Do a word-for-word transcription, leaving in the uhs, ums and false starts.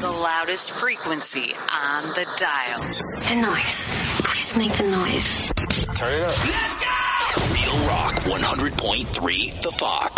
The loudest frequency on the dial. The noise. Please make the noise. Turn it up. Let's go! Real Rock one hundred point three The Fox.